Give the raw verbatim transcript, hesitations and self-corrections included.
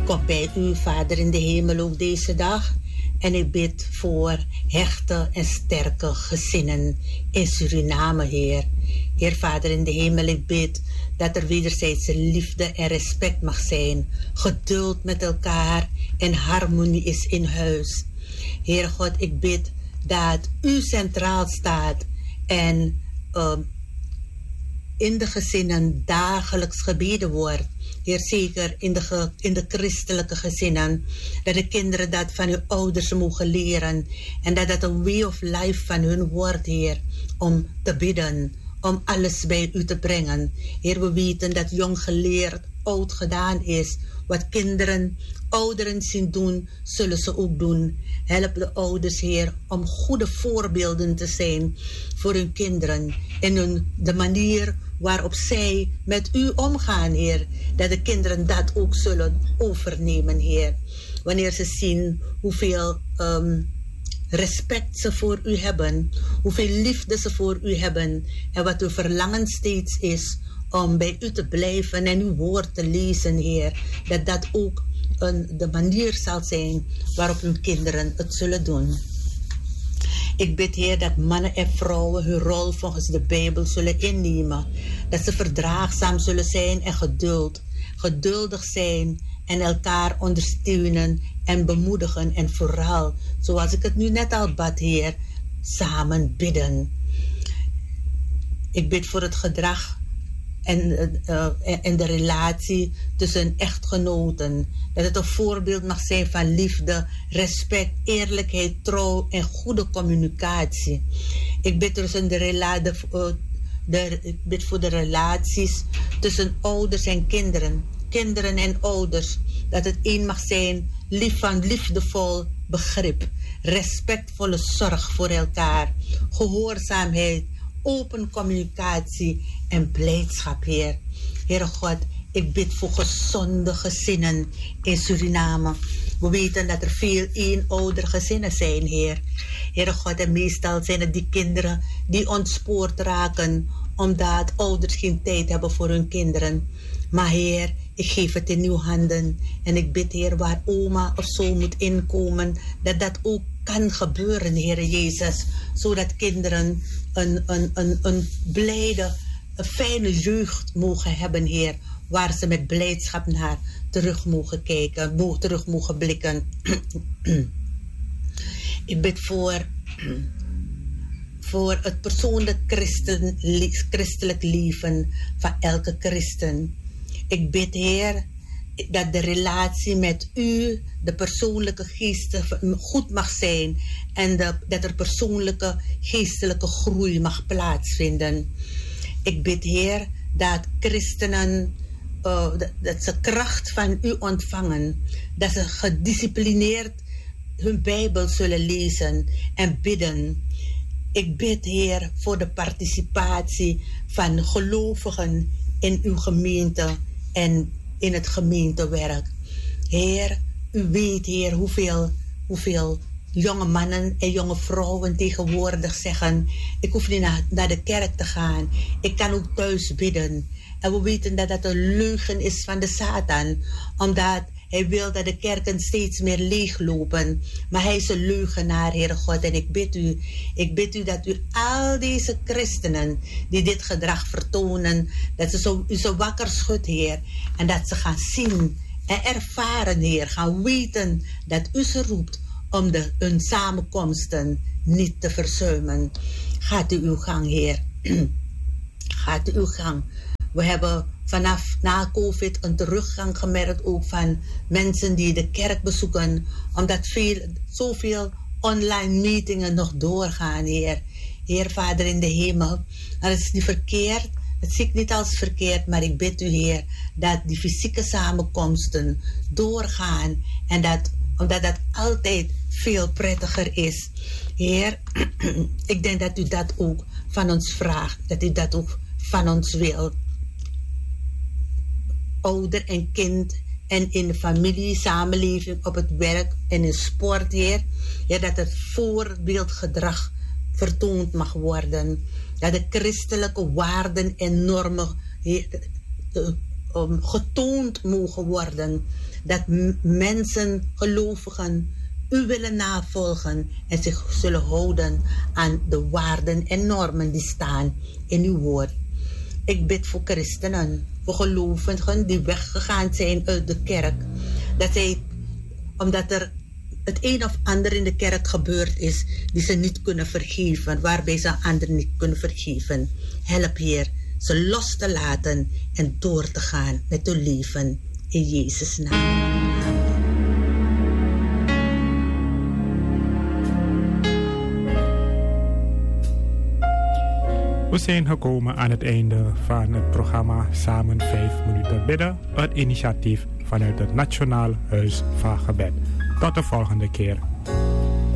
Kom bij u, Vader in de hemel, ook deze dag. En ik bid voor hechte en sterke gezinnen in Suriname, Heer. Heer Vader in de hemel, ik bid dat er wederzijdse liefde en respect mag zijn. Geduld met elkaar en harmonie is in huis. Heer God, ik bid dat u centraal staat en uh, in de gezinnen dagelijks gebeden wordt. Heer, zeker in de, ge, in de christelijke gezinnen, dat de kinderen dat van hun ouders mogen leren en dat dat een way of life van hun wordt, Heer, om te bidden, om alles bij u te brengen. Heer, we weten dat jong geleerd oud gedaan is. Wat kinderen, ouderen zien doen, zullen ze ook doen. Help de ouders, Heer, om goede voorbeelden te zijn voor hun kinderen en hun, de manier waarop zij met u omgaan, Heer. Dat de kinderen dat ook zullen overnemen, Heer. Wanneer ze zien hoeveel um, respect ze voor u hebben, hoeveel liefde ze voor u hebben en wat uw verlangen steeds is om bij u te blijven en uw woord te lezen, Heer. Dat dat ook een, de manier zal zijn waarop uw kinderen het zullen doen. Ik bid, Heer, dat mannen en vrouwen hun rol volgens de Bijbel zullen innemen. Dat ze verdraagzaam zullen zijn en geduld, geduldig zijn en elkaar ondersteunen en bemoedigen. En vooral, zoals ik het nu net al bad, Heer, samen bidden. Ik bid voor het gedrag en, uh, en de relatie tussen echtgenoten. Dat het een voorbeeld mag zijn van liefde, respect, eerlijkheid, trouw en goede communicatie. Ik bid, tussen de rela- de, uh, de, ik bid voor de relaties tussen ouders en kinderen. Kinderen en ouders. Dat het één mag zijn lief van liefdevol begrip. Respectvolle zorg voor elkaar. Gehoorzaamheid, open communicatie en blijdschap, Heer. Heere God, ik bid voor gezonde gezinnen in Suriname. We weten dat er veel eenouder gezinnen zijn, Heer. Heere God, en meestal zijn het die kinderen die ontspoord raken, omdat ouders geen tijd hebben voor hun kinderen. Maar Heer, ik geef het in uw handen. En ik bid, Heer, waar oma of zo moet inkomen, dat dat ook kan gebeuren, Heer Jezus. Zodat kinderen een, een, een, een blijde, een fijne jeugd mogen hebben, Heer. Waar ze met blijdschap naar terug mogen kijken, terug mogen blikken. Ik bid voor, voor het persoonlijk christen, christelijk leven van elke christen. Ik bid, Heer, dat de relatie met u, de persoonlijke geest, goed mag zijn. En de, dat er persoonlijke geestelijke groei mag plaatsvinden. Ik bid, Heer, dat christenen, uh, dat, dat ze kracht van u ontvangen. Dat ze gedisciplineerd hun Bijbel zullen lezen en bidden. Ik bid, Heer, voor de participatie van gelovigen in uw gemeente en in het gemeentewerk. Heer, u weet, Heer, hoeveel, hoeveel jonge mannen en jonge vrouwen tegenwoordig zeggen, ik hoef niet naar, naar de kerk te gaan. Ik kan ook thuis bidden. En we weten dat dat een leugen is van de Satan. Omdat hij wil dat de kerken steeds meer leeglopen. Maar hij is een leugenaar, Heere God. En ik bid u, ik bid u dat u al deze christenen die dit gedrag vertonen, dat ze zo, u zo wakker schudt, Heer. En dat ze gaan zien en ervaren, Heer. Gaan weten dat u ze roept om de, hun samenkomsten niet te verzuimen. Gaat u uw gang, Heer. Gaat u uw gang. We hebben vanaf na COVID een teruggang gemerkt ook van mensen die de kerk bezoeken. Omdat veel, zoveel online meetingen nog doorgaan, Heer. Heer, Vader in de hemel. Dat is niet verkeerd. Het zie ik niet als verkeerd, maar ik bid u, Heer, dat die fysieke samenkomsten doorgaan. En dat, omdat dat altijd veel prettiger is. Heer, ik denk dat u dat ook van ons vraagt. Dat u dat ook van ons wilt. Ouder en kind en in de familie, samenleving, op het werk en in sport, Heer. Ja, dat het voorbeeldgedrag vertoond mag worden. Dat de christelijke waarden en normen, Heer, um, getoond mogen worden. Dat m- mensen, gelovigen, u willen navolgen en zich zullen houden aan de waarden en normen die staan in uw woord. Ik bid voor christenen, voor gelovigen die weggegaan zijn uit de kerk. Dat zij, omdat er het een of ander in de kerk gebeurd is, die ze niet kunnen vergeven, waarbij ze anderen niet kunnen vergeven. Help, Heer, ze los te laten en door te gaan met hun leven. In Jezus' naam. We zijn gekomen aan het einde van het programma Samen vijf minuten bidden. Het initiatief vanuit het Nationaal Huis van Gebed. Tot de volgende keer.